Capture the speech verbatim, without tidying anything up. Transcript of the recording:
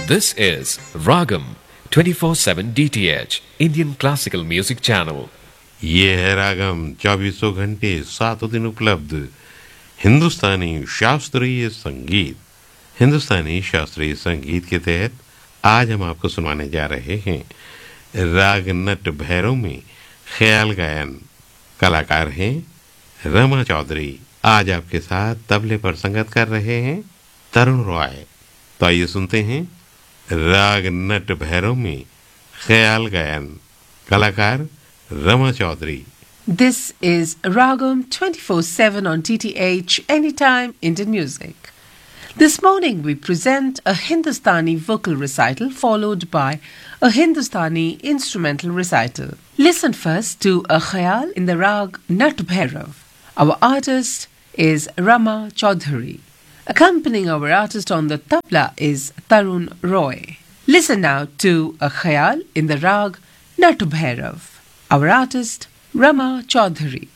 This is Ragam twenty-four seven D T H Indian Classical Music Channel. ये है रागम चौबीसों घंटे सातों दिन उपलब्ध हिंदुस्तानी शास्त्रीय संगीत। हिंदुस्तानी शास्त्रीय संगीत के तहत आज हम आपको सुनाने जा रहे हैं राग नट भैरव में ख्याल गायन। कलाकार हैं रमा चौधरी। आज आपके साथ तबले पर संगत कर रहे हैं तरुण रॉय। तो आइए सुनते हैं राग नट भैरव में ख्याल गायन। कलाकार Rama Chaudhary. This is Ragam twenty-four seven on D T H Anytime Indian Music. This morning we present a Hindustani vocal recital followed by a Hindustani instrumental recital. Listen first to a khayal in the rag Nat Bhairav. Our artist is Rama Chaudhary. Accompanying our artist on the tabla is Tarun Roy. Listen now to a khayal in the rag Nat Bhairav. Our artist Rama Chaudhary.